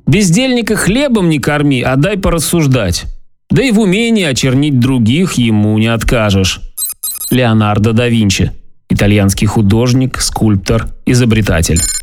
Бездельника хлебом не корми, а дай порассуждать. Да и в умении очернить других ему не откажешь. Леонардо да Винчи. Итальянский художник, скульптор, изобретатель.